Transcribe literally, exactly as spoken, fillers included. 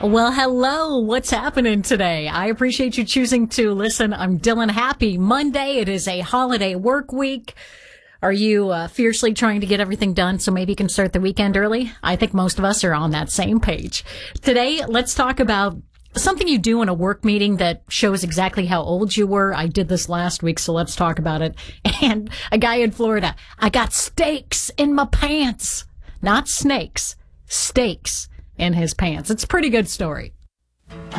Well, hello. What's happening today? I appreciate you choosing to listen. I'm Dylan. Happy Monday. It is a holiday work week. Are you uh, fiercely trying to get everything done so maybe you can start the weekend early? I think most of us are on that same page. Today, let's talk about something you do in a work meeting that shows exactly how old you were. I did this last week, so let's talk about it. And a guy in Florida, I got steaks in my pants. Not snakes, steaks in his pants. It's a pretty good story.